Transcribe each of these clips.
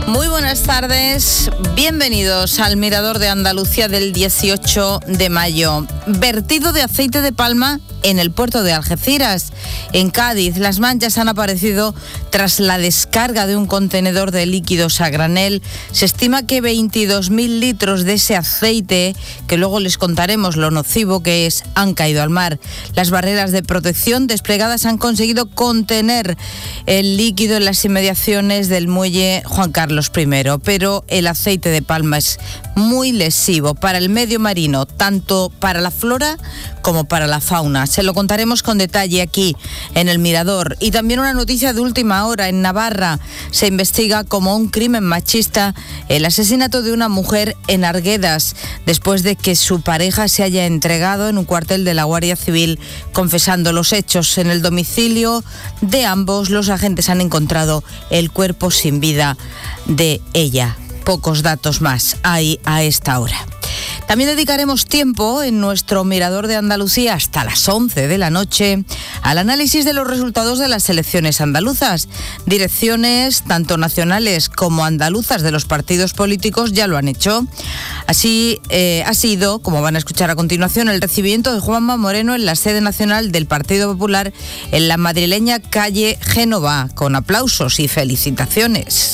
Muy buenas tardes, bienvenidos al Mirador de Andalucía del 18 de mayo. Vertido de aceite de palma en el puerto de Algeciras. En Cádiz, las manchas han aparecido tras la descarga de un contenedor de líquidos a granel. Se estima que 22.000 litros de ese aceite, que luego les contaremos lo nocivo que es, han caído al mar. Las barreras de protección desplegadas han conseguido contener el líquido en las inmediaciones del muelle Juan Carlos I, pero el aceite de palma es muy lesivo para el medio marino, tanto para la flora como para la fauna. Se lo contaremos con detalle aquí en El Mirador. Y también una noticia de última hora. En Navarra se investiga como un crimen machista el asesinato de una mujer en Arguedas, después de que su pareja se haya entregado en un cuartel de la Guardia Civil confesando los hechos. En el domicilio de ambos, los agentes han encontrado el cuerpo sin vida de ella. Pocos datos más hay a esta hora. También dedicaremos tiempo en nuestro Mirador de Andalucía hasta las 11 de la noche al análisis de los resultados de las elecciones andaluzas. Direcciones tanto nacionales como andaluzas de los partidos políticos ya lo han hecho. Así ha sido, como van a escuchar a continuación, el recibimiento de Juanma Moreno en la sede nacional del Partido Popular en la madrileña calle Génova, con aplausos y felicitaciones.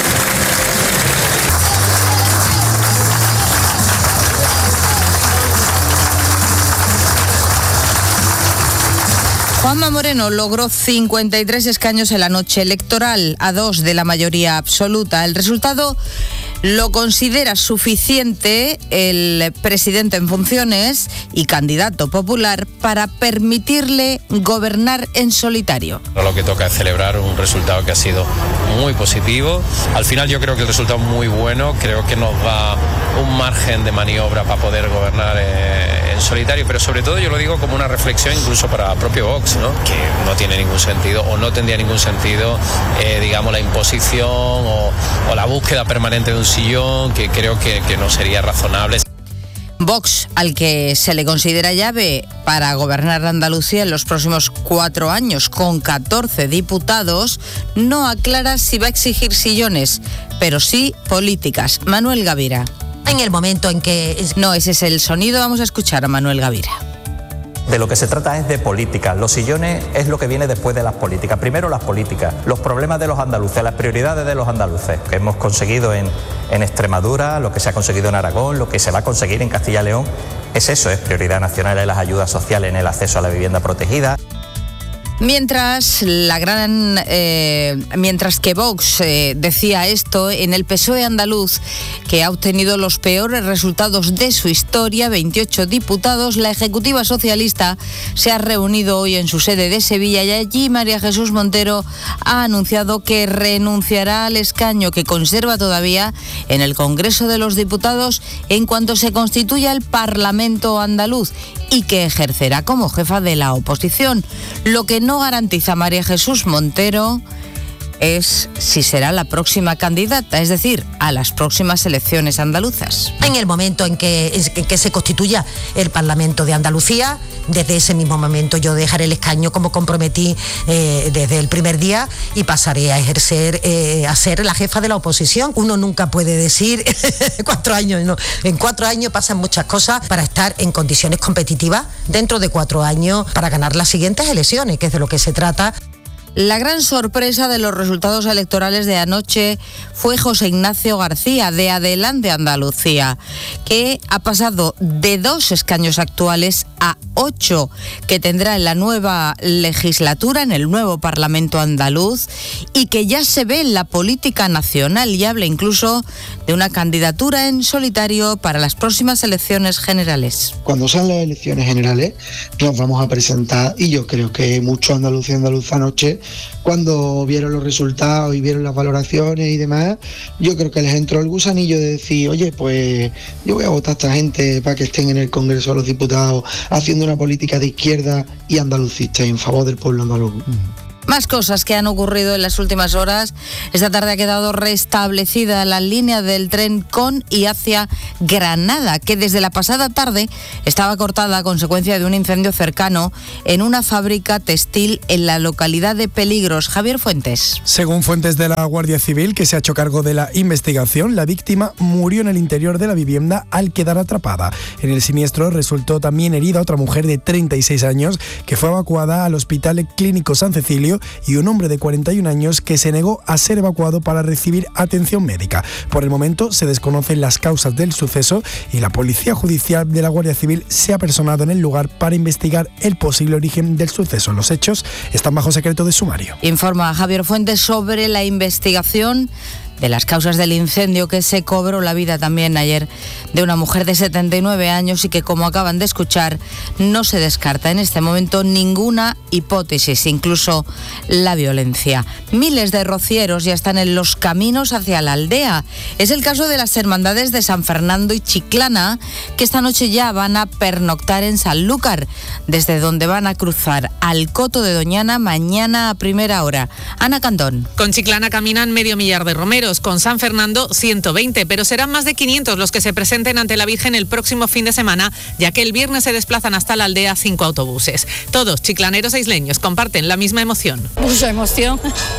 Juanma Moreno logró 53 escaños en la noche electoral, a 2 de la mayoría absoluta. El resultado lo considera suficiente el presidente en funciones y candidato popular para permitirle gobernar en solitario. Lo que toca es celebrar un resultado que ha sido muy positivo. Al final yo creo que el resultado es muy bueno, creo que nos da un margen de maniobra para poder gobernar en solitario, pero sobre todo yo lo digo como una reflexión incluso para el propio Vox, ¿no? Que no tiene ningún sentido o no tendría ningún sentido, digamos, la imposición o la búsqueda permanente de un sillón, que creo que no sería razonable. Vox, al que se le considera llave para gobernar Andalucía en los próximos 4 años, con 14 diputados, no aclara si va a exigir sillones, pero sí políticas. Manuel Gavira. En el momento en que... No, ese es el sonido, vamos a escuchar a Manuel Gavira. De lo que se trata es de política. Los sillones es lo que viene después de las políticas. Primero las políticas, los problemas de los andaluces, las prioridades de los andaluces que hemos conseguido en Extremadura, lo que se ha conseguido en Aragón, lo que se va a conseguir en Castilla y León. Es eso, es prioridad nacional en las ayudas sociales, en el acceso a la vivienda protegida. Mientras que Vox decía esto, en el PSOE andaluz, que ha obtenido los peores resultados de su historia, 28 diputados, la Ejecutiva Socialista se ha reunido hoy en su sede de Sevilla y allí María Jesús Montero ha anunciado que renunciará al escaño que conserva todavía en el Congreso de los Diputados en cuanto se constituya el Parlamento andaluz y que ejercerá como jefa de la oposición. Lo que no garantiza María Jesús Montero es si será la próxima candidata, es decir, a las próximas elecciones andaluzas. En el momento en que se constituya el Parlamento de Andalucía, desde ese mismo momento yo dejaré el escaño como comprometí desde el primer día y pasaré a ejercer, a ser la jefa de la oposición. Uno nunca puede decir 4 años, no. En 4 años pasan muchas cosas para estar en condiciones competitivas dentro de 4 años para ganar las siguientes elecciones, que es de lo que se trata. La gran sorpresa de los resultados electorales de anoche fue José Ignacio García, de Adelante Andalucía, que ha pasado de 2 escaños actuales a 8 que tendrá en la nueva legislatura, en el nuevo Parlamento andaluz, y que ya se ve en la política nacional y habla incluso de una candidatura en solitario para las próximas elecciones generales. Cuando sean las elecciones generales nos vamos a presentar, y yo creo que muchos andaluces y andaluzas anoche, cuando vieron los resultados y vieron las valoraciones y demás, yo creo que les entró el gusanillo de decir, oye, pues yo voy a votar a esta gente para que estén en el Congreso de los Diputados haciendo una política de izquierda y andalucista en favor del pueblo andaluz. Más cosas que han ocurrido en las últimas horas. Esta tarde ha quedado restablecida la línea del tren con y hacia Granada, que desde la pasada tarde estaba cortada a consecuencia de un incendio cercano en una fábrica textil en la localidad de Peligros. Javier Fuentes. Según fuentes de la Guardia Civil, que se ha hecho cargo de la investigación, la víctima murió en el interior de la vivienda al quedar atrapada. En el siniestro resultó también herida otra mujer de 36 años que fue evacuada al Hospital Clínico San Cecilio y un hombre de 41 años que se negó a ser evacuado para recibir atención médica. Por el momento se desconocen las causas del suceso y la Policía Judicial de la Guardia Civil se ha personado en el lugar para investigar el posible origen del suceso. Los hechos están bajo secreto de sumario. Informa Javier Fuentes sobre la investigación de las causas del incendio que se cobró la vida también ayer de una mujer de 79 años y que, como acaban de escuchar, no se descarta en este momento ninguna hipótesis, incluso la violencia. Miles de rocieros ya están en los caminos hacia la aldea. Es el caso de las hermandades de San Fernando y Chiclana, que esta noche ya van a pernoctar en Sanlúcar, desde donde van a cruzar al Coto de Doñana mañana a primera hora. Ana Cantón. Con Chiclana caminan medio millar de romeros, con San Fernando 120, pero serán más de 500 los que se presenten ante la Virgen el próximo fin de semana, ya que el viernes se desplazan hasta la aldea 5 autobuses. Todos, chiclaneros e isleños, comparten la misma emoción. Mucha emoción.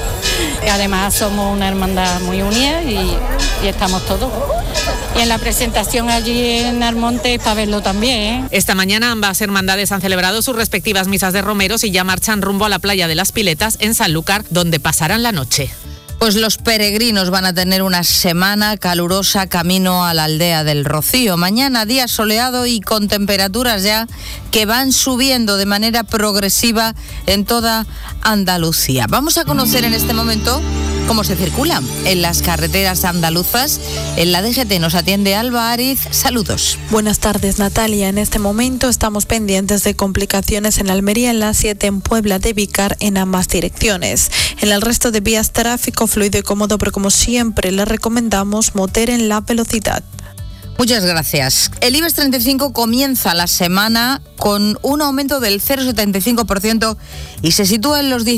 Además somos una hermandad muy unida y estamos todos. Y en la presentación allí en Almonte para verlo también, ¿eh? Esta mañana ambas hermandades han celebrado sus respectivas misas de romeros y ya marchan rumbo a la playa de las Piletas en Sanlúcar, donde pasarán la noche. Pues los peregrinos van a tener una semana calurosa camino a la aldea del Rocío. Mañana día soleado y con temperaturas ya que van subiendo de manera progresiva en toda Andalucía. Vamos a conocer en este momento cómo se circula en las carreteras andaluzas. En la DGT nos atiende Alba Ariz. Saludos. Buenas tardes, Natalia. En este momento estamos pendientes de complicaciones en Almería, en la 7, en Puebla de Vícar, en ambas direcciones. En el resto de vías, tráfico fluido y cómodo, pero como siempre les recomendamos moderen la velocidad. Muchas gracias. El IBEX 35 comienza la semana con un aumento del 0,75% y se sitúa en los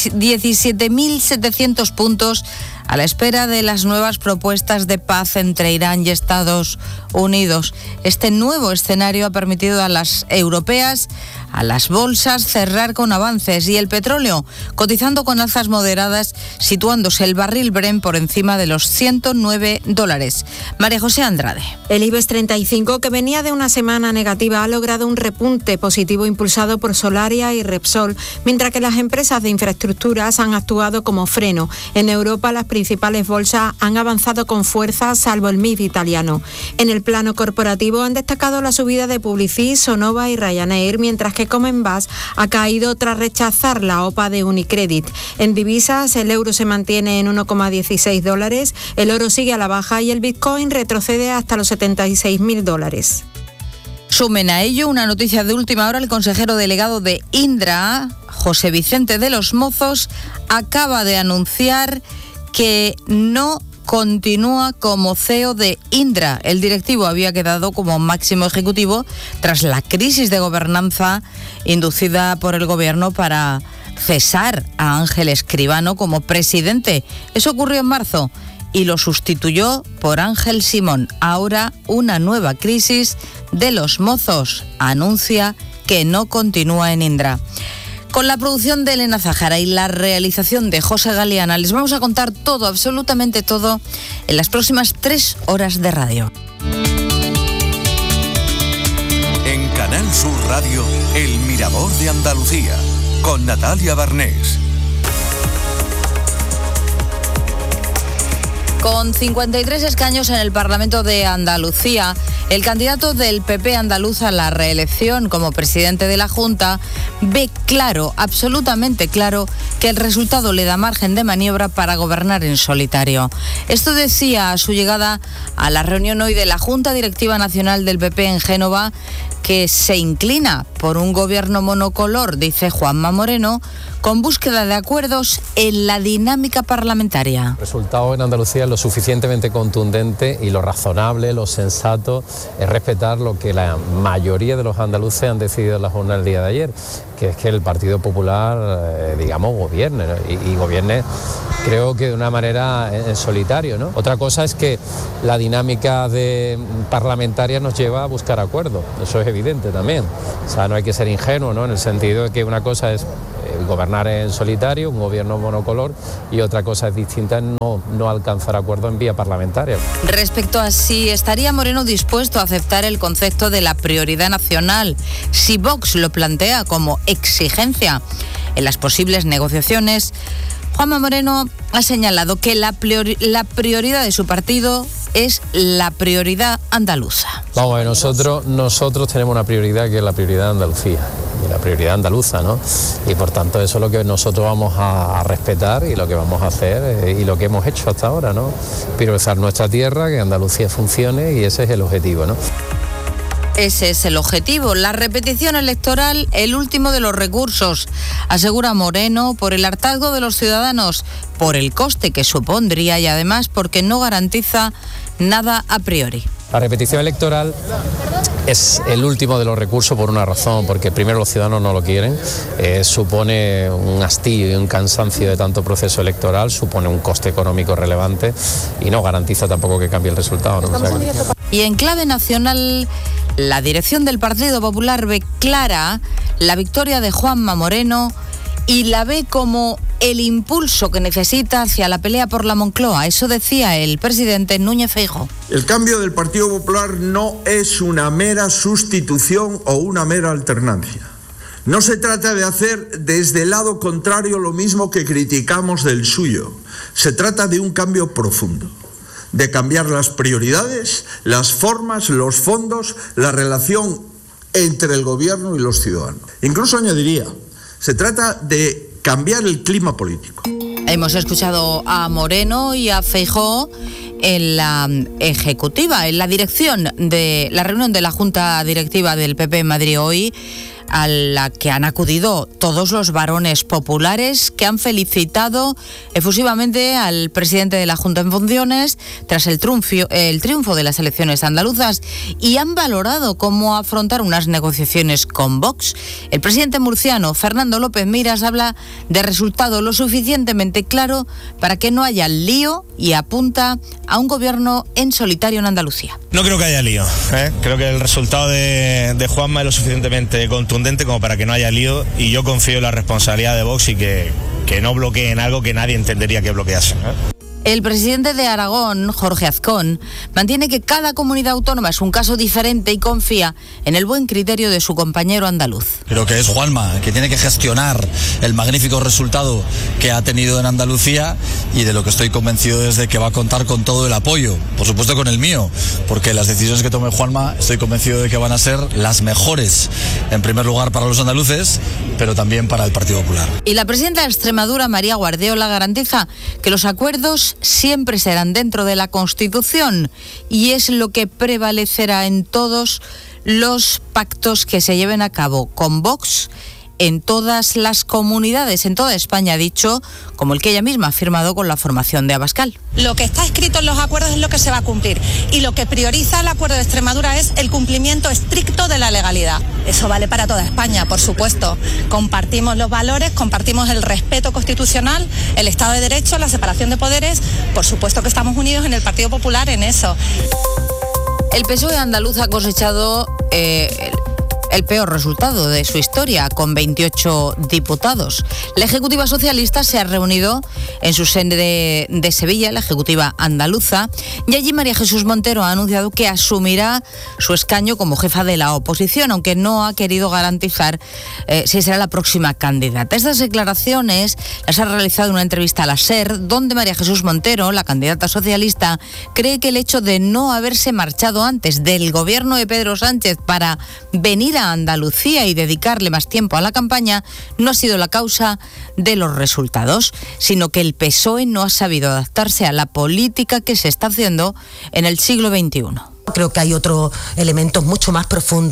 17.700 puntos a la espera de las nuevas propuestas de paz entre Irán y Estados Unidos. Este nuevo escenario ha permitido a las europeas, a las bolsas, cerrar con avances y el petróleo cotizando con alzas moderadas, situándose el barril Brent por encima de los $109. María José Andrade. El IBEX 35, que venía de una semana negativa, ha logrado un repunte positivo impulsado por Solaria y Repsol, mientras que las empresas de infraestructuras han actuado como freno. En Europa, las principales bolsas han avanzado con fuerza, salvo el MIB italiano. En el plano corporativo han destacado la subida de Publicis, Sonova y Ryanair, mientras que Comenbas ha caído tras rechazar la OPA de Unicredit. En divisas, el euro se mantiene en $1,16, el oro sigue a la baja y el Bitcoin retrocede hasta los $76.000. Sumen a ello una noticia de última hora. El consejero delegado de Indra, José Vicente de los Mozos, acaba de anunciar que no continúa como CEO de Indra. El directivo había quedado como máximo ejecutivo tras la crisis de gobernanza inducida por el gobierno para cesar a Ángel Escribano como presidente. Eso ocurrió en marzo y lo sustituyó por Ángel Simón. Ahora una nueva crisis de los Mozos. Anuncia que no continúa en Indra. Con la producción de Elena Zahara y la realización de José Galeana, les vamos a contar todo, absolutamente todo, en las próximas 3 horas de radio. En Canal Sur Radio, El Mirador de Andalucía, con Natalia Barnés. Con 53 escaños en el Parlamento de Andalucía, el candidato del PP andaluz a la reelección como presidente de la Junta ve claro, absolutamente claro, que el resultado le da margen de maniobra para gobernar en solitario. Esto decía a su llegada a la reunión hoy de la Junta Directiva Nacional del PP en Génova, que se inclina por un gobierno monocolor, dice Juanma Moreno, con búsqueda de acuerdos en la dinámica parlamentaria. El resultado en Andalucía es lo suficientemente contundente y lo razonable, lo sensato, es respetar lo que la mayoría de los andaluces han decidido en la jornada del día de ayer, que es que el Partido Popular, gobierne, ¿no? y gobierne, creo que de una manera en solitario, ¿no? Otra cosa es que la dinámica parlamentaria nos lleva a buscar acuerdos, eso es evidente también. O sea, no hay que ser ingenuo, ¿no? En el sentido de que una cosa es gobernar en solitario, un gobierno monocolor, y otra cosa es distinta, no alcanzar acuerdo en vía parlamentaria. Respecto a si estaría Moreno dispuesto a aceptar el concepto de la prioridad nacional, si Vox lo plantea como exigencia en las posibles negociaciones, Juanma Moreno ha señalado que la prioridad de su partido es la prioridad andaluza. Vamos a ver, nosotros tenemos una prioridad que es la prioridad de Andalucía, y la prioridad andaluza, ¿no? Y por tanto eso es lo que nosotros vamos a respetar y lo que vamos a hacer y lo que hemos hecho hasta ahora, ¿no? Priorizar nuestra tierra, que Andalucía funcione, y ese es el objetivo, ¿no? Ese es el objetivo. La repetición electoral, el último de los recursos, asegura Moreno, por el hartazgo de los ciudadanos, por el coste que supondría y además porque no garantiza nada a priori. La repetición electoral es el último de los recursos por una razón, porque primero los ciudadanos no lo quieren, supone un hastío y un cansancio de tanto proceso electoral, supone un coste económico relevante y no garantiza tampoco que cambie el resultado, ¿no? Y en clave nacional, la dirección del Partido Popular ve clara la victoria de Juanma Moreno y la ve como el impulso que necesita hacia la pelea por la Moncloa. Eso decía el presidente Núñez Feijóo. El cambio del Partido Popular no es una mera sustitución o una mera alternancia. No se trata de hacer desde el lado contrario lo mismo que criticamos del suyo. Se trata de un cambio profundo, de cambiar las prioridades, las formas, los fondos, la relación entre el gobierno y los ciudadanos. Incluso añadiría, se trata de cambiar el clima político. Hemos escuchado a Moreno y a Feijóo en la ejecutiva, en la dirección de la reunión de la Junta Directiva del PP en Madrid hoy, a la que han acudido todos los varones populares que han felicitado efusivamente al presidente de la Junta en funciones tras el triunfo de las elecciones andaluzas y han valorado cómo afrontar unas negociaciones con Vox. El presidente murciano, Fernando López Miras, habla de resultado lo suficientemente claro para que no haya lío y apunta a un gobierno en solitario en Andalucía. No creo que haya lío, Creo que el resultado de Juanma es lo suficientemente contundente como para que no haya lío, y yo confío en la responsabilidad de Vox y que no bloqueen algo que nadie entendería que bloqueasen. El presidente de Aragón, Jorge Azcón, mantiene que cada comunidad autónoma es un caso diferente y confía en el buen criterio de su compañero andaluz. Creo que es Juanma, que tiene que gestionar el magnífico resultado que ha tenido en Andalucía, y de lo que estoy convencido es de que va a contar con todo el apoyo, por supuesto con el mío, porque las decisiones que tome Juanma estoy convencido de que van a ser las mejores, en primer lugar para los andaluces, pero también para el Partido Popular. Y la presidenta de Extremadura, María Guardiola, garantiza que los acuerdos siempre serán dentro de la Constitución y es lo que prevalecerá en todos los pactos que se lleven a cabo con Vox en todas las comunidades, en toda España, ha dicho, como el que ella misma ha firmado con la formación de Abascal. Lo que está escrito en los acuerdos es lo que se va a cumplir, y lo que prioriza el acuerdo de Extremadura es el cumplimiento estricto de la legalidad. Eso vale para toda España, por supuesto. Compartimos los valores, compartimos el respeto constitucional, el Estado de Derecho, la separación de poderes. Por supuesto que estamos unidos en el Partido Popular en eso. El PSOE andaluz ha cosechado el peor resultado de su historia, con 28 diputados. La Ejecutiva Socialista se ha reunido en su sede de Sevilla, la Ejecutiva Andaluza, y allí María Jesús Montero ha anunciado que asumirá su escaño como jefa de la oposición, aunque no ha querido garantizar si será la próxima candidata. Estas declaraciones las ha realizado en una entrevista a la SER, donde María Jesús Montero, la candidata socialista, cree que el hecho de no haberse marchado antes del gobierno de Pedro Sánchez para venir a Andalucía y dedicarle más tiempo a la campaña no ha sido la causa de los resultados, sino que el PSOE no ha sabido adaptarse a la política que se está haciendo en el siglo XXI. Creo que hay otros elementos mucho más profundos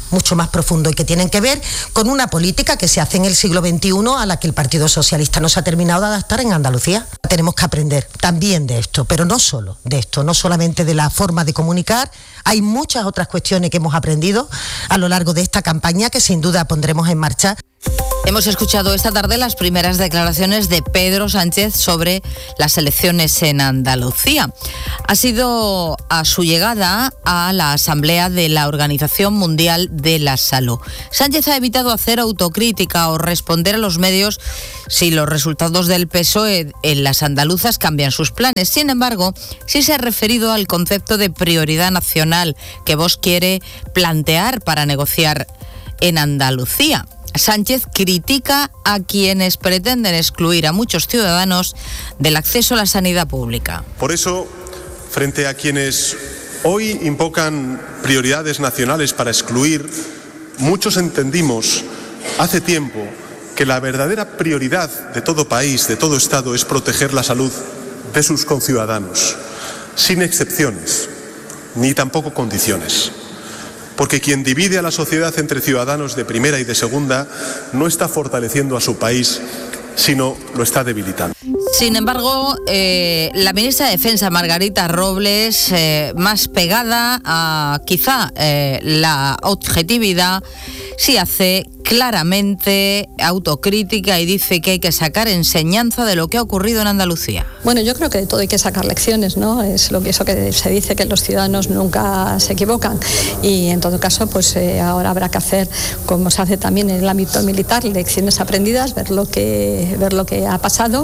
mucho más profundos y que tienen que ver con una política que se hace en el siglo XXI a la que el Partido Socialista no se ha terminado de adaptar en Andalucía. Tenemos que aprender también de esto, pero no solo de esto, no solamente de la forma de comunicar. Hay muchas otras cuestiones que hemos aprendido a lo largo de esta campaña que sin duda pondremos en marcha. Hemos escuchado esta tarde las primeras declaraciones de Pedro Sánchez sobre las elecciones en Andalucía. Ha sido a su llegada a la Asamblea de la Organización Mundial de la Salud. Sánchez ha evitado hacer autocrítica o responder a los medios si los resultados del PSOE en las andaluzas cambian sus planes. Sin embargo, sí se ha referido al concepto de prioridad nacional que Vox quiere plantear para negociar en Andalucía. Sánchez critica a quienes pretenden excluir a muchos ciudadanos del acceso a la sanidad pública. Por eso, frente a quienes hoy invocan prioridades nacionales para excluir, muchos entendimos hace tiempo que la verdadera prioridad de todo país, de todo Estado, es proteger la salud de sus conciudadanos, sin excepciones, ni tampoco condiciones. Porque quien divide a la sociedad entre ciudadanos de primera y de segunda no está fortaleciendo a su país, sino lo está debilitando. Sin embargo, la ministra de Defensa, Margarita Robles, más pegada a quizá la objetividad, sí hace claramente autocrítica y dice que hay que sacar enseñanza de lo que ha ocurrido en Andalucía. Bueno, yo creo que de todo hay que sacar lecciones, ¿no? Es lo que eso que se dice, que los ciudadanos nunca se equivocan, y en todo caso pues ahora habrá que hacer, como se hace también en el ámbito militar, lecciones aprendidas, ver lo que ha pasado.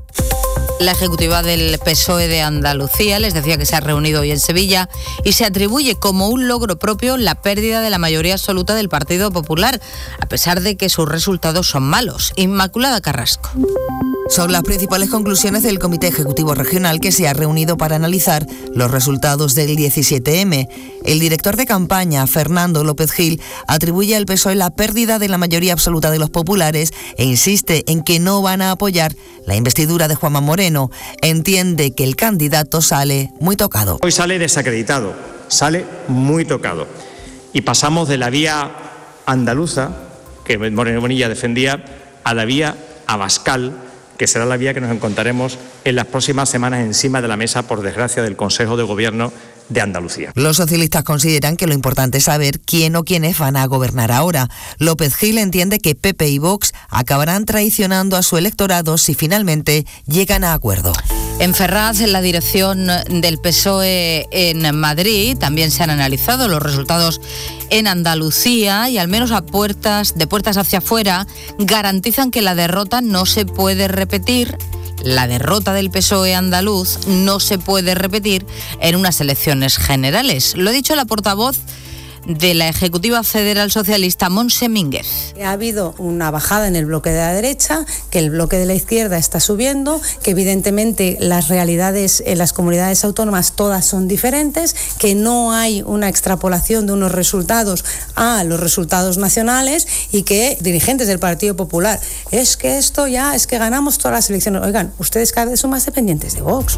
La ejecutiva del PSOE de Andalucía les decía que se ha reunido hoy en Sevilla y se atribuye como un logro propio la pérdida de la mayoría absoluta del Partido Popular, a pesar de que sus resultados son malos. Inmaculada Carrasco. Son las principales conclusiones del Comité Ejecutivo Regional que se ha reunido para analizar los resultados del 17M. El director de campaña, Fernando López Gil, atribuye al PSOE la pérdida de la mayoría absoluta de los populares e insiste en que no van a apoyar la investidura de Juanma Moreno. Entiende que el candidato sale muy tocado. Hoy sale desacreditado, sale muy tocado. Y pasamos de la vía andaluza, que Moreno Bonilla defendía, a la vía abascal, que será la vía que nos encontraremos en las próximas semanas encima de la mesa, por desgracia, del Consejo de Gobierno de Andalucía. Los socialistas consideran que lo importante es saber quién o quiénes van a gobernar ahora. López Gil entiende que PP y Vox acabarán traicionando a su electorado si finalmente llegan a acuerdo. En Ferraz, en la dirección del PSOE en Madrid, también se han analizado los resultados en Andalucía y al menos de puertas hacia afuera garantizan que la derrota no se puede repetir. La derrota del PSOE andaluz no se puede repetir en unas elecciones generales. Lo ha dicho la portavoz de la Ejecutiva Federal Socialista, Montse Mínguez. Ha habido una bajada en el bloque de la derecha, que el bloque de la izquierda está subiendo, que evidentemente las realidades en las comunidades autónomas todas son diferentes, que no hay una extrapolación de unos resultados a los resultados nacionales y que dirigentes del Partido Popular, es que esto ya, es que ganamos todas las elecciones. Oigan, ustedes cada vez son más dependientes de Vox.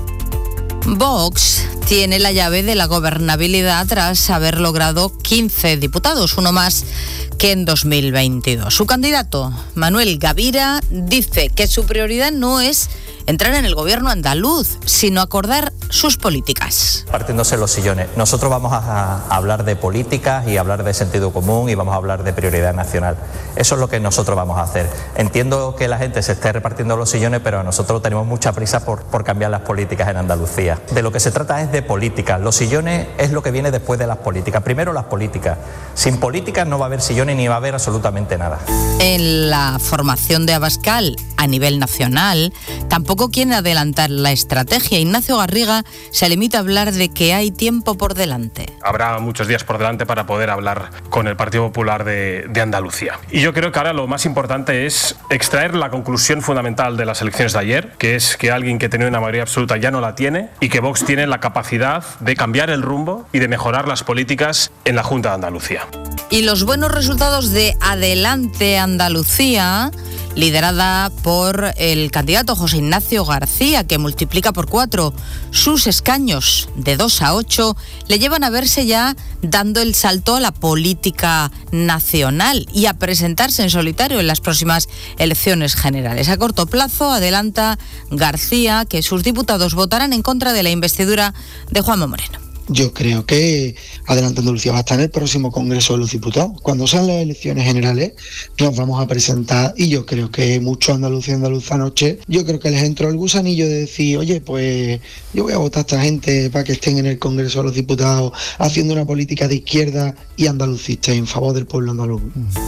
Vox tiene la llave de la gobernabilidad tras haber logrado 15 diputados, uno más que en 2022. Su candidato, Manuel Gavira, dice que su prioridad no es entrar en el gobierno andaluz, sino acordar sus políticas. Partiéndose los sillones. Nosotros vamos a hablar de políticas y hablar de sentido común y vamos a hablar de prioridad nacional. Eso es lo que nosotros vamos a hacer. Entiendo que la gente se esté repartiendo los sillones, pero nosotros tenemos mucha prisa por cambiar las políticas en Andalucía. De lo que se trata es de política. Los sillones es lo que viene después de las políticas. Primero las políticas. Sin políticas no va a haber sillones ni va a haber absolutamente nada. En la formación de Abascal a nivel nacional tampoco quiere adelantar la estrategia. Ignacio Garriga se limita a hablar de que hay tiempo por delante. Habrá muchos días por delante para poder hablar con el Partido Popular de Andalucía. Y yo creo que ahora lo más importante es extraer la conclusión fundamental de las elecciones de ayer, que es que alguien que tenía una mayoría absoluta ya no la tiene y que Vox tiene la capacidad de cambiar el rumbo y de mejorar las políticas en la Junta de Andalucía. Y los buenos resultados de Adelante Andalucía liderada por el candidato José Ignacio García, que multiplica por 4 sus escaños de 2 a 8, le llevan a verse ya dando el salto a la política nacional y a presentarse en solitario en las próximas elecciones generales. A corto plazo, adelanta García que sus diputados votarán en contra de la investidura de Juanma Moreno. Yo creo que Adelante Andalucía va a estar en el próximo Congreso de los Diputados. Cuando sean las elecciones generales nos vamos a presentar, y yo creo que muchos andaluces y andaluzas anoche, yo creo que les entró el gusanillo de decir, oye, pues yo voy a votar a esta gente para que estén en el Congreso de los Diputados haciendo una política de izquierda y andalucista en favor del pueblo andaluz.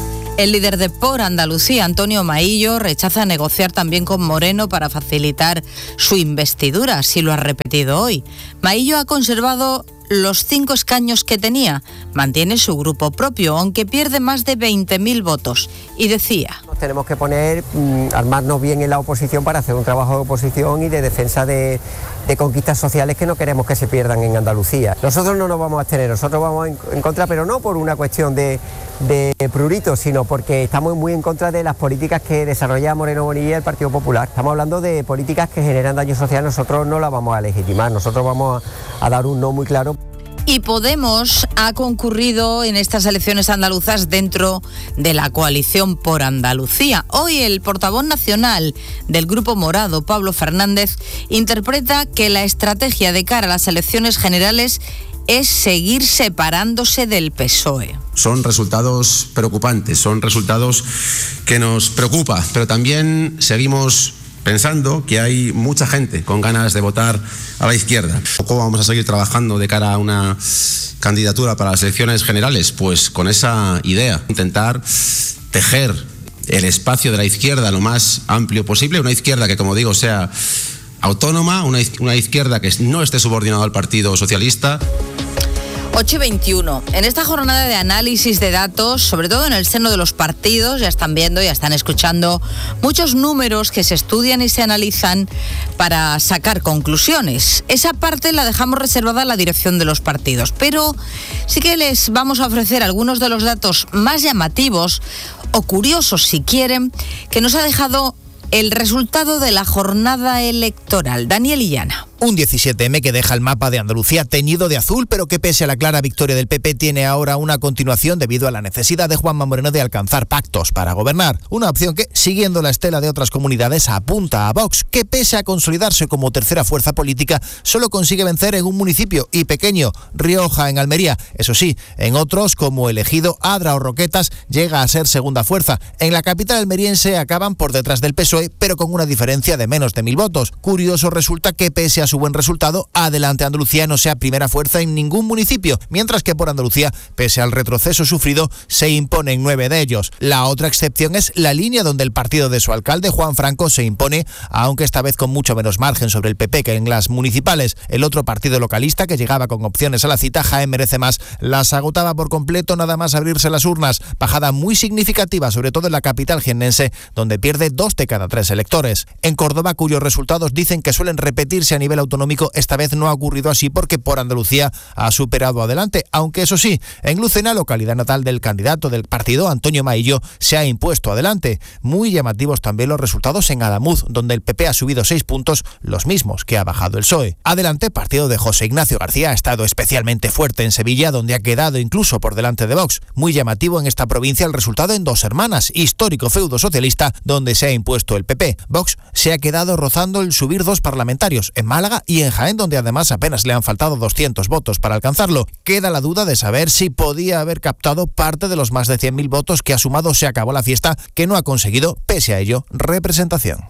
El líder de Por Andalucía, Antonio Maillo, rechaza negociar también con Moreno para facilitar su investidura, así lo ha repetido hoy. Maillo ha conservado los 5 escaños que tenía, mantiene su grupo propio, aunque pierde más de 20.000 votos, y decía: nos tenemos que poner, armarnos bien en la oposición para hacer un trabajo de oposición y de defensa de conquistas sociales que no queremos que se pierdan en Andalucía. Nosotros no nos vamos a abstener, nosotros vamos en contra, pero no por una cuestión de prurito, sino porque estamos muy en contra de las políticas que desarrolla Moreno Bonilla y el Partido Popular. Estamos hablando de políticas que generan daño social, nosotros no las vamos a legitimar, nosotros vamos a dar un no muy claro. Y Podemos ha concurrido en estas elecciones andaluzas dentro de la coalición Por Andalucía. Hoy el portavoz nacional del Grupo Morado, Pablo Fernández, interpreta que la estrategia de cara a las elecciones generales es seguir separándose del PSOE. Son resultados preocupantes, son resultados que nos preocupa, pero también seguimos pensando que hay mucha gente con ganas de votar a la izquierda. ¿Cómo vamos a seguir trabajando de cara a una candidatura para las elecciones generales? Pues con esa idea, intentar tejer el espacio de la izquierda lo más amplio posible, una izquierda que, como digo, sea autónoma, una izquierda que no esté subordinada al Partido Socialista. 8:21. En esta jornada de análisis de datos, sobre todo en el seno de los partidos, ya están viendo, ya están escuchando muchos números que se estudian y se analizan para sacar conclusiones. Esa parte la dejamos reservada a la dirección de los partidos, pero sí que les vamos a ofrecer algunos de los datos más llamativos o curiosos, si quieren, que nos ha dejado el resultado de la jornada electoral. Daniel Illana. Un 17M que deja el mapa de Andalucía teñido de azul, pero que pese a la clara victoria del PP tiene ahora una continuación debido a la necesidad de Juanma Moreno de alcanzar pactos para gobernar. Una opción que, siguiendo la estela de otras comunidades, apunta a Vox, que pese a consolidarse como tercera fuerza política, solo consigue vencer en un municipio y pequeño, Rioja, en Almería. Eso sí, en otros, como el Ejido, Adra o Roquetas, llega a ser segunda fuerza. En la capital almeriense acaban por detrás del PSOE, pero con una diferencia de menos de 1.000 votos. Curioso resulta que pese a su buen resultado, Adelante Andalucía no sea primera fuerza en ningún municipio, mientras que Por Andalucía, pese al retroceso sufrido, se impone en 9 de ellos. La otra excepción es La Línea, donde el partido de su alcalde, Juan Franco, se impone, aunque esta vez con mucho menos margen sobre el PP que en las municipales. El otro partido localista, que llegaba con opciones a la cita, Jaén Merece Más, las agotaba por completo nada más abrirse las urnas. Bajada muy significativa, sobre todo en la capital jiennense, donde pierde 2 de cada 3 electores. En Córdoba, cuyos resultados dicen que suelen repetirse a nivel autonómico, esta vez no ha ocurrido así porque Por Andalucía ha superado Adelante, aunque eso sí, en Lucena, localidad natal del candidato del partido, Antonio Maillo, se ha impuesto Adelante. Muy llamativos también los resultados en Adamuz, donde el PP ha subido 6 puntos, los mismos que ha bajado el PSOE. Adelante, partido de José Ignacio García, ha estado especialmente fuerte en Sevilla, donde ha quedado incluso por delante de Vox. Muy llamativo en esta provincia el resultado en Dos Hermanas, histórico feudo socialista, donde se ha impuesto el PP. Vox se ha quedado rozando el subir 2 parlamentarios, en Málaga y en Jaén, donde además apenas le han faltado 200 votos para alcanzarlo. Queda la duda de saber si podía haber captado parte de los más de 100.000 votos que ha sumado Se Acabó la Fiesta, que no ha conseguido, pese a ello, representación.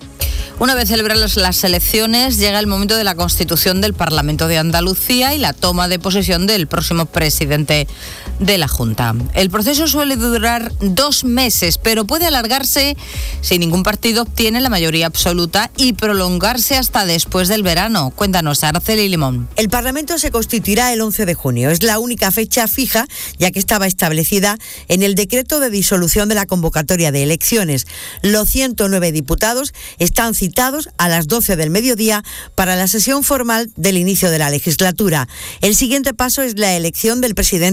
Una vez celebradas las elecciones, llega el momento de la constitución del Parlamento de Andalucía y la toma de posesión del próximo presidente de la Junta. El proceso suele durar 2 meses, pero puede alargarse si ningún partido obtiene la mayoría absoluta y prolongarse hasta después del verano. Cuéntanos, Araceli Limón. El Parlamento se constituirá el 11 de junio. Es la única fecha fija, ya que estaba establecida en el decreto de disolución de la convocatoria de elecciones. Los 109 diputados están citados a las 12 del mediodía para la sesión formal del inicio de la legislatura. El siguiente paso es la elección del presidente de la Cámara.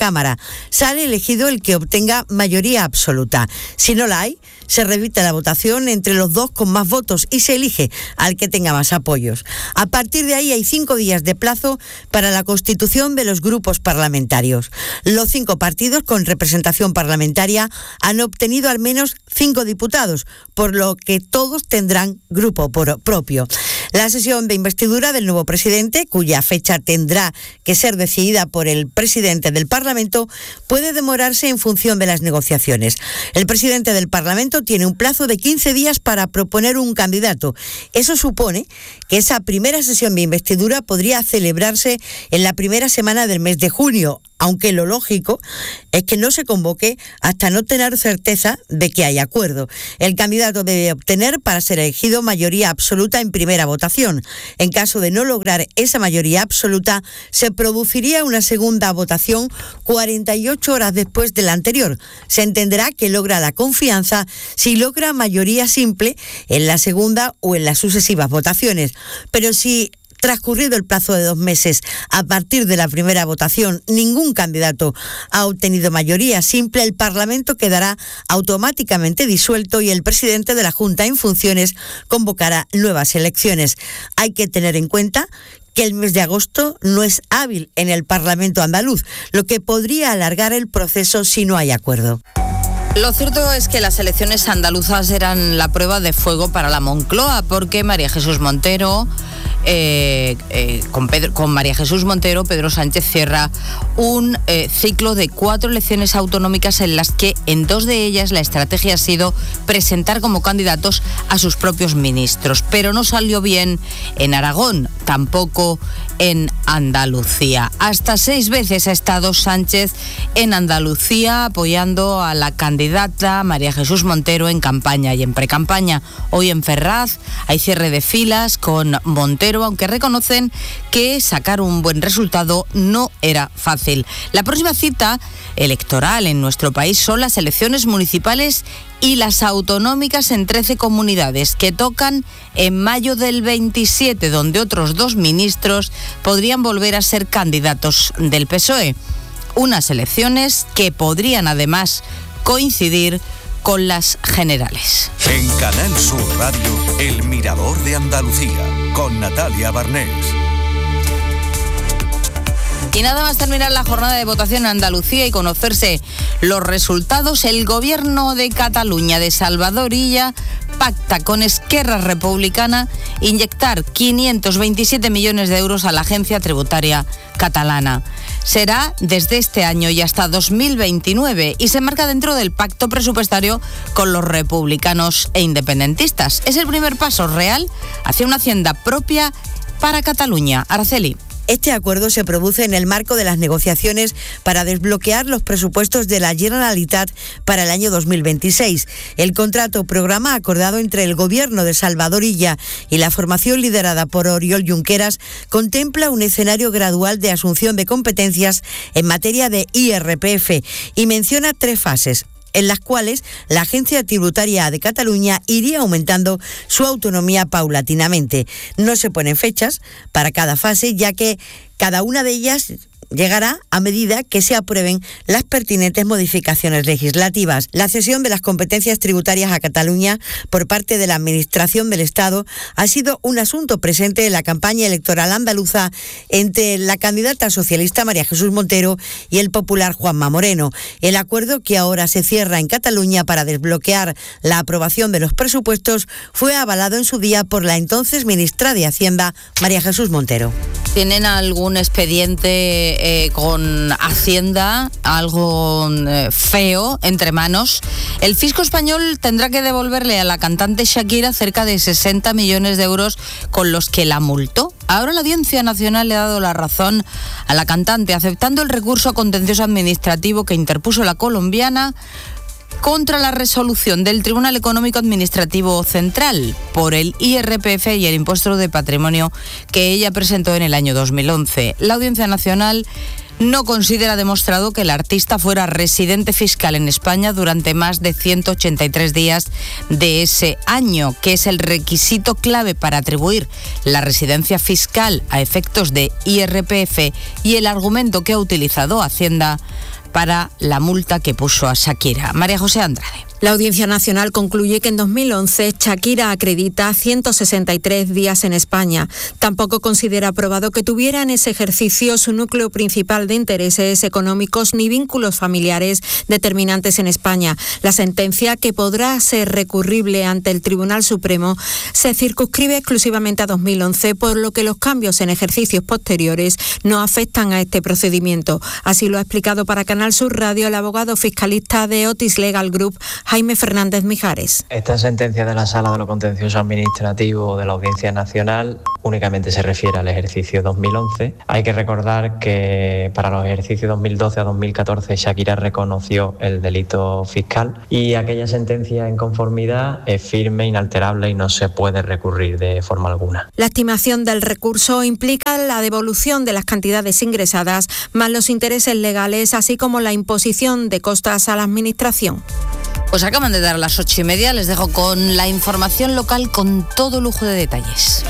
Cámara. Sale elegido el que obtenga mayoría absoluta. Si no la hay, se repite la votación entre los dos con más votos y se elige al que tenga más apoyos. A partir de ahí hay 5 días de plazo para la constitución de los grupos parlamentarios. Los 5 partidos con representación parlamentaria han obtenido al menos 5 diputados, por lo que todos tendrán grupo propio. La sesión de investidura del nuevo presidente, cuya fecha tendrá que ser decidida por el presidente del Parlamento, puede demorarse en función de las negociaciones. El presidente del Parlamento tiene un plazo de 15 días para proponer un candidato. Eso supone que esa primera sesión de investidura podría celebrarse en la primera semana del mes de junio, aunque lo lógico es que no se convoque hasta no tener certeza de que hay acuerdo. El candidato debe obtener para ser elegido mayoría absoluta en primera votación. En caso de no lograr esa mayoría absoluta, se produciría una segunda votación 48 horas después de la anterior. Se entenderá que logra la confianza si logra mayoría simple en la segunda o en las sucesivas votaciones. Pero si transcurrido el plazo de 2 meses a partir de la primera votación, ningún candidato ha obtenido mayoría simple, el Parlamento quedará automáticamente disuelto y el presidente de la Junta en funciones convocará nuevas elecciones. Hay que tener en cuenta que el mes de agosto no es hábil en el Parlamento andaluz, lo que podría alargar el proceso si no hay acuerdo. Lo cierto es que las elecciones andaluzas eran la prueba de fuego para la Moncloa, porque María Jesús Montero, con María Jesús Montero, Pedro Sánchez cierra un ciclo de 4 elecciones autonómicas en las que en 2 de ellas la estrategia ha sido presentar como candidatos a sus propios ministros. Pero no salió bien en Aragón, tampoco en Andalucía. Hasta 6 veces ha estado Sánchez en Andalucía apoyando a la candidata María Jesús Montero en campaña y en precampaña. Hoy en Ferraz hay cierre de filas con Montero, aunque reconocen que sacar un buen resultado no era fácil. La próxima cita electoral en nuestro país son las elecciones municipales y las autonómicas en 13 comunidades, que tocan en mayo del 27, donde otros 2 ministros podrían volver a ser candidatos del PSOE. Unas elecciones que podrían además coincidir con las generales. En Canal Sur Radio, El Mirador de Andalucía, con Natalia Barnés. Y nada más terminar la jornada de votación en Andalucía y conocerse los resultados, el gobierno de Cataluña de Salvador Illa pacta con Esquerra Republicana inyectar 527 millones de euros a la agencia tributaria catalana. Será desde este año y hasta 2029 y se marca dentro del pacto presupuestario con los republicanos e independentistas. Es el primer paso real hacia una hacienda propia para Cataluña. Araceli. Este acuerdo se produce en el marco de las negociaciones para desbloquear los presupuestos de la Generalitat para el año 2026. El contrato programa acordado entre el gobierno de Salvador Illa y la formación liderada por Oriol Junqueras contempla un escenario gradual de asunción de competencias en materia de IRPF y menciona 3 fases, en las cuales la Agencia Tributaria de Cataluña iría aumentando su autonomía paulatinamente. No se ponen fechas para cada fase, ya que cada una de ellas llegará a medida que se aprueben las pertinentes modificaciones legislativas. La cesión de las competencias tributarias a Cataluña por parte de la Administración del Estado ha sido un asunto presente en la campaña electoral andaluza entre la candidata socialista María Jesús Montero y el popular Juanma Moreno. El acuerdo que ahora se cierra en Cataluña para desbloquear la aprobación de los presupuestos fue avalado en su día por la entonces ministra de Hacienda, María Jesús Montero. ¿Tienen algún expediente con Hacienda, algo feo entre manos? El fisco español tendrá que devolverle a la cantante Shakira cerca de 60 millones de euros con los que la multó. Ahora la Audiencia Nacional le ha dado la razón a la cantante, aceptando el recurso contencioso administrativo que interpuso la colombiana contra la resolución del Tribunal Económico Administrativo Central por el IRPF y el impuesto de patrimonio que ella presentó en el año 2011. La Audiencia Nacional no considera demostrado que el artista fuera residente fiscal en España durante más de 183 días de ese año, que es el requisito clave para atribuir la residencia fiscal a efectos de IRPF, y el argumento que ha utilizado Hacienda para la multa que puso a Shakira. María José Andrade. La Audiencia Nacional concluye que en 2011 Shakira acredita 163 días en España. Tampoco considera probado que tuviera en ese ejercicio su núcleo principal de intereses económicos ni vínculos familiares determinantes en España. La sentencia, que podrá ser recurrible ante el Tribunal Supremo, se circunscribe exclusivamente a 2011, por lo que los cambios en ejercicios posteriores no afectan a este procedimiento. Así lo ha explicado para Canal Sur Radio el abogado fiscalista de Otis Legal Group, Jaime Fernández Mijares. Esta sentencia de la Sala de lo Contencioso Administrativo de la Audiencia Nacional únicamente se refiere al ejercicio 2011. Hay que recordar que para los ejercicios 2012 a 2014 Shakira reconoció el delito fiscal y aquella sentencia en conformidad es firme, inalterable y no se puede recurrir de forma alguna. La estimación del recurso implica la devolución de las cantidades ingresadas más los intereses legales, así como la imposición de costas a la Administración. Pues acaban de dar las 8:30, les dejo con la información local con todo lujo de detalles.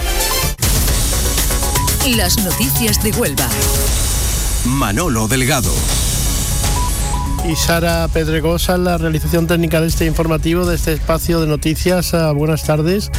Las noticias de Huelva. Manolo Delgado. Y Sara Pedregosa, la realización técnica de este informativo, de este espacio de noticias. Buenas tardes.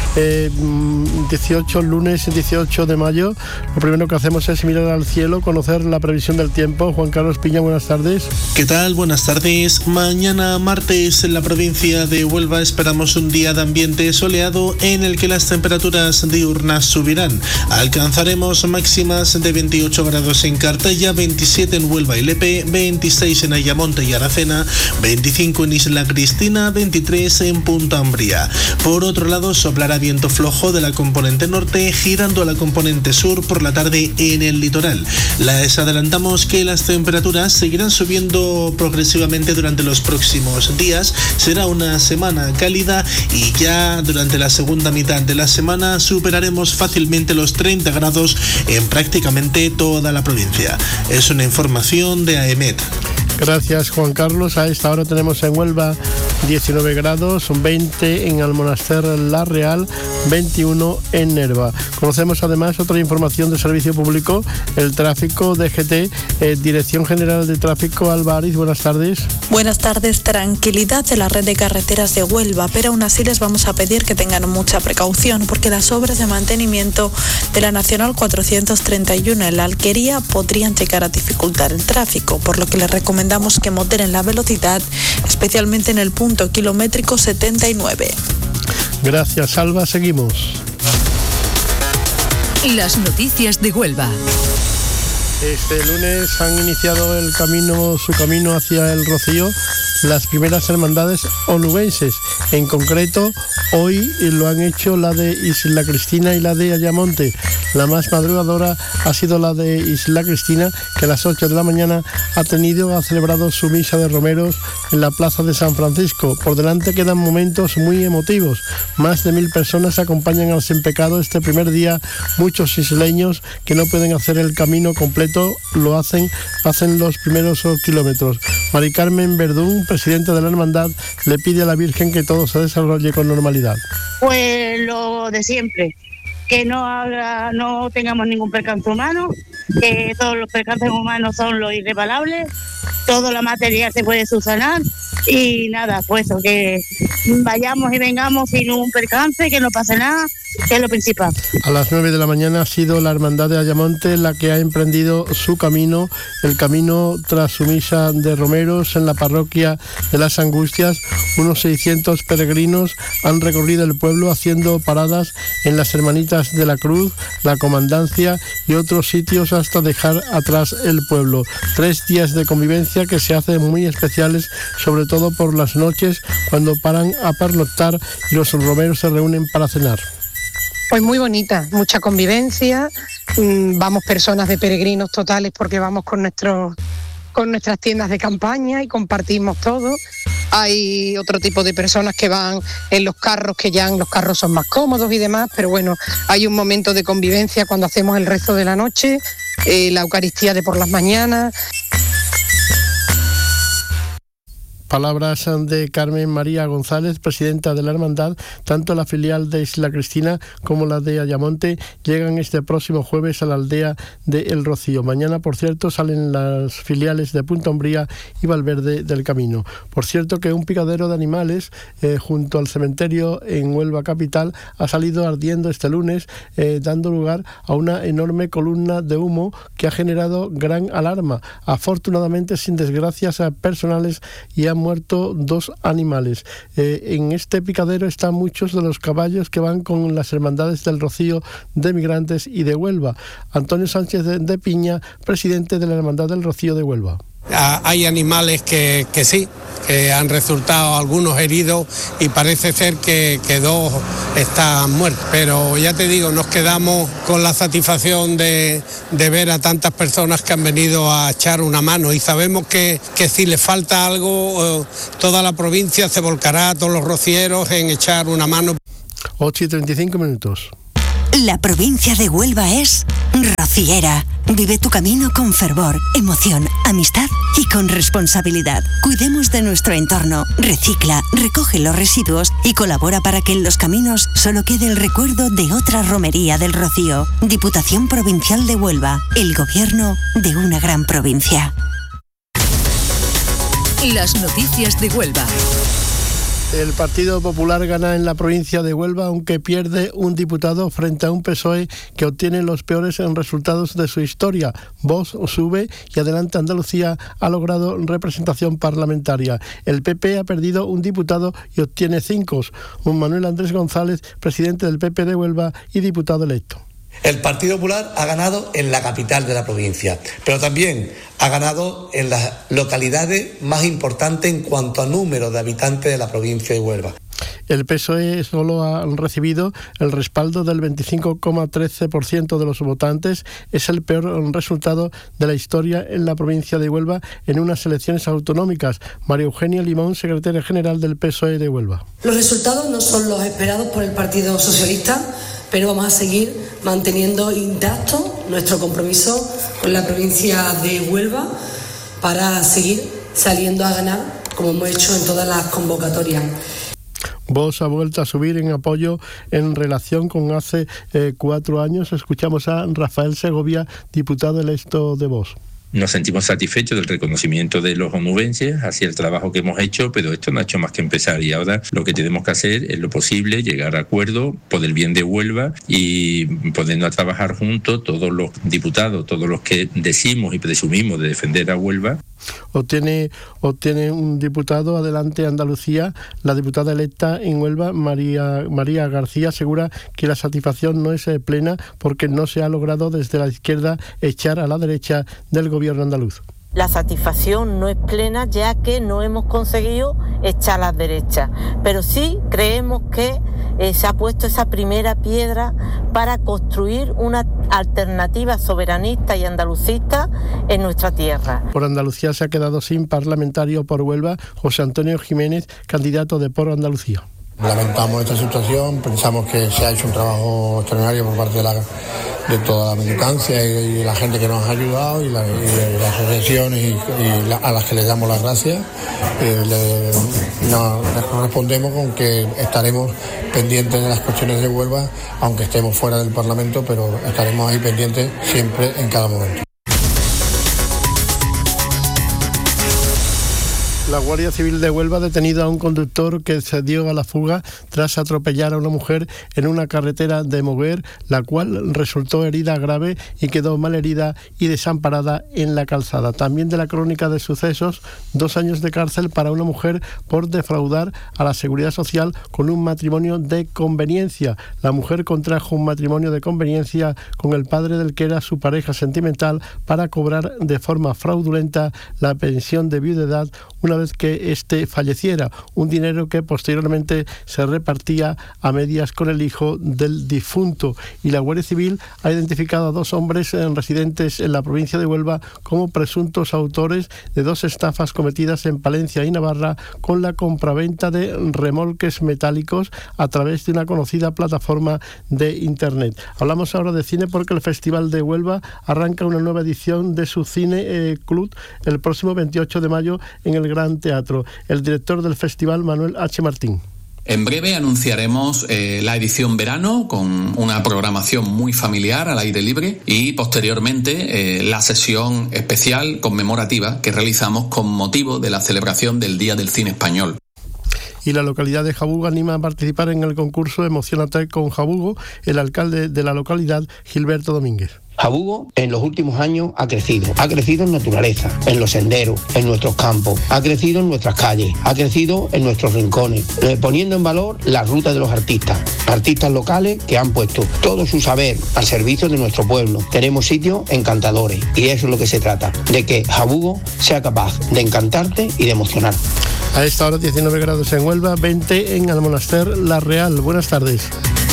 18, lunes 18 de mayo. Lo primero que hacemos es mirar al cielo, conocer la previsión del tiempo. Juan Carlos Piña, buenas tardes. ¿Qué tal? Buenas tardes. Mañana martes en la provincia de Huelva esperamos un día de ambiente soleado en el que las temperaturas diurnas subirán. Alcanzaremos máximas de 28 grados en Cartella, 27 en Huelva y Lepe, 26 en Ayamonte y Aracena, 25 en Isla Cristina, 23 en Punta Umbría. Por otro lado, soplará viento flojo de la componente norte, girando a la componente sur por la tarde en el litoral. Les adelantamos que las temperaturas seguirán subiendo progresivamente durante los próximos días. Será una semana cálida y ya durante la segunda mitad de la semana superaremos fácilmente los 30 grados en prácticamente toda la provincia. Es una información de AEMET. Gracias, Juan Carlos. A esta hora tenemos en Huelva 19 grados, 20 en Almonaster La Real, 21 en Nerva. Conocemos además otra información de servicio público, el tráfico DGT, Dirección General de Tráfico, Alba Ariz, buenas tardes. Buenas tardes. Tranquilidad de la red de carreteras de Huelva, pero aún así les vamos a pedir que tengan mucha precaución porque las obras de mantenimiento de la Nacional 431 en la Alquería podrían llegar a dificultar el tráfico, por lo que les recomendamos que moderen la velocidad, especialmente en el punto kilométrico 79. Gracias, Alba. Seguimos. Las noticias de Huelva. Este lunes han iniciado su camino hacia el Rocío las primeras hermandades onubenses. En concreto, hoy lo han hecho la de Isla Cristina y la de Ayamonte. La más madrugadora ha sido la de Isla Cristina, que a las 8 de la mañana ha celebrado su misa de romeros en la plaza de San Francisco. Por delante quedan momentos muy emotivos. Más de 1.000 personas acompañan al Sin Pecado este primer día. Muchos isleños que no pueden hacer el camino completo lo hacen los primeros kilómetros. Mari Carmen Verdún, presidenta de la hermandad, le pide a la Virgen que todo se desarrolle con normalidad. Pues lo de siempre, que no tengamos ningún percance humano, que todos los percances humanos son los irreparables, toda la materia se puede subsanar y nada, pues eso, que vayamos y vengamos sin un percance, que no pase nada, que es lo principal. A las 9 de la mañana ha sido la hermandad de Ayamonte la que ha emprendido su camino, el camino tras su misa de romeros en la parroquia de las Angustias. Unos 600 peregrinos han recorrido el pueblo haciendo paradas en las Hermanitas de la Cruz, la Comandancia y otros sitios hasta dejar atrás el pueblo. 3 días de convivencia que se hacen muy especiales, sobre todo por las noches cuando paran a pernoctar y los romeros se reúnen para cenar. Pues muy bonita, mucha convivencia, vamos personas de peregrinos totales porque vamos con nuestras tiendas de campaña y compartimos todo. Hay otro tipo de personas que van en los carros, que ya los carros son más cómodos y demás, pero bueno, hay un momento de convivencia cuando hacemos el rezo de la noche, la Eucaristía de por las mañanas. Palabras de Carmen María González, presidenta de la Hermandad. Tanto la filial de Isla Cristina como la de Ayamonte llegan este próximo jueves a la aldea de El Rocío. Mañana, por cierto, salen las filiales de Punta Umbría y Valverde del Camino. Por cierto, que un picadero de animales junto al cementerio en Huelva capital ha salido ardiendo este lunes, dando lugar a una enorme columna de humo que ha generado gran alarma. Afortunadamente, sin desgracias personales, y han muerto 2 animales. En este picadero están muchos de los caballos que van con las hermandades del Rocío, de Migrantes y de Huelva. Antonio Sánchez de Piña, presidente de la Hermandad del Rocío de Huelva. Hay animales que sí, que han resultado algunos heridos y parece ser que 2 están muertos. Pero ya te digo, nos quedamos con la satisfacción de ver a tantas personas que han venido a echar una mano y sabemos que si les falta algo, toda la provincia se volcará, todos los rocieros, en echar una mano. 8:35. La provincia de Huelva es rociera. Vive tu camino con fervor, emoción, amistad y con responsabilidad. Cuidemos de nuestro entorno, recicla, recoge los residuos y colabora para que en los caminos solo quede el recuerdo de otra romería del Rocío. Diputación Provincial de Huelva, el gobierno de una gran provincia. Las noticias de Huelva. El Partido Popular gana en la provincia de Huelva, aunque pierde un diputado frente a un PSOE que obtiene los peores resultados de su historia. Vox sube y Adelante Andalucía ha logrado representación parlamentaria. El PP ha perdido un diputado y obtiene 5. Manuel Andrés González, presidente del PP de Huelva y diputado electo. El Partido Popular ha ganado en la capital de la provincia, pero también ha ganado en las localidades más importantes en cuanto a número de habitantes de la provincia de Huelva. El PSOE solo ha recibido el respaldo del 25,13% de los votantes. Es el peor resultado de la historia en la provincia de Huelva en unas elecciones autonómicas. María Eugenia Limón, secretaria general del PSOE de Huelva. Los resultados no son los esperados por el Partido Socialista, pero vamos a seguir manteniendo intacto nuestro compromiso con la provincia de Huelva para seguir saliendo a ganar, como hemos hecho en todas las convocatorias. Vox ha vuelto a subir en apoyo en relación con hace 4 años. Escuchamos a Rafael Segovia, diputado electo de Vox. Nos sentimos satisfechos del reconocimiento de los onubenses hacia el trabajo que hemos hecho, pero esto no ha hecho más que empezar y ahora lo que tenemos que hacer es lo posible, llegar a acuerdo por el bien de Huelva y ponernos a trabajar juntos todos los diputados, todos los que decimos y presumimos de defender a Huelva. Obtiene un diputado Adelante Andalucía. La diputada electa en Huelva, María García, asegura que la satisfacción no es plena porque no se ha logrado desde la izquierda echar a la derecha del gobierno andaluz. La satisfacción no es plena ya que no hemos conseguido echar a la derecha, pero sí creemos que se ha puesto esa primera piedra para construir una alternativa soberanista y andalucista en nuestra tierra. Por Andalucía se ha quedado sin parlamentario por Huelva José Antonio Jiménez, candidato de Por Andalucía. Lamentamos esta situación, pensamos que se ha hecho un trabajo extraordinario por parte de toda la militancia y de la gente que nos ha ayudado y las asociaciones a las que les damos las gracias. Les correspondemos con que estaremos pendientes de las cuestiones de Huelva, aunque estemos fuera del Parlamento, pero estaremos ahí pendientes siempre en cada momento. La Guardia Civil de Huelva ha detenido a un conductor que se dio a la fuga tras atropellar a una mujer en una carretera de Moguer, la cual resultó herida grave y quedó malherida y desamparada en la calzada. También de la crónica de sucesos, 2 años de cárcel para una mujer por defraudar a la Seguridad Social con un matrimonio de conveniencia. La mujer contrajo un matrimonio de conveniencia con el padre del que era su pareja sentimental para cobrar de forma fraudulenta la pensión de viudedad una vez que éste falleciera, un dinero que posteriormente se repartía a medias con el hijo del difunto. Y la Guardia Civil ha identificado a 2 hombres residentes en la provincia de Huelva como presuntos autores de 2 estafas cometidas en Palencia y Navarra con la compraventa de remolques metálicos a través de una conocida plataforma de internet. Hablamos ahora de cine porque el Festival de Huelva arranca una nueva edición de su Cine Club el próximo 28 de mayo en el Gran Gran Teatro. El director del festival, Manuel H. Martín. En breve anunciaremos la edición verano con una programación muy familiar al aire libre y posteriormente la sesión especial conmemorativa que realizamos con motivo de la celebración del Día del Cine Español. Y la localidad de Jabugo anima a participar en el concurso Emocionate con Jabugo el alcalde de la localidad, Gilberto Domínguez. Jabugo en los últimos años ha crecido en naturaleza, en los senderos, en nuestros campos, ha crecido en nuestras calles, ha crecido en nuestros rincones, poniendo en valor las rutas de los artistas locales que han puesto todo su saber al servicio de nuestro pueblo. Tenemos sitios encantadores y eso es lo que se trata, de que Jabugo sea capaz de encantarte y de emocionar. A esta hora 19 grados en Huelva, 20 en Almonaster La Real. Buenas tardes.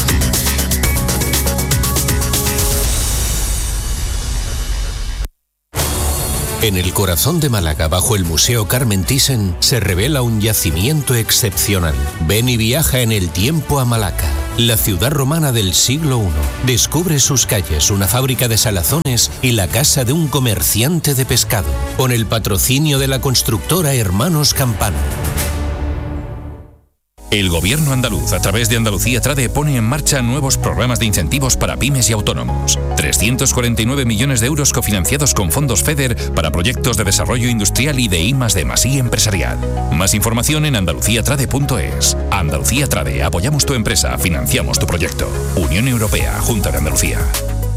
En el corazón de Málaga, bajo el Museo Carmen Thyssen, se revela un yacimiento excepcional. Ven y viaja en el tiempo a Malaca, la ciudad romana del siglo I. Descubre sus calles, una fábrica de salazones y la casa de un comerciante de pescado, con el patrocinio de la constructora Hermanos Campano. El Gobierno andaluz, a través de Andalucía Trade, pone en marcha nuevos programas de incentivos para pymes y autónomos. 349 millones de euros cofinanciados con fondos FEDER para proyectos de desarrollo industrial y de I+D+I empresarial. Más información en andaluciatrade.es. Andalucía Trade, apoyamos tu empresa, financiamos tu proyecto. Unión Europea, Junta de Andalucía.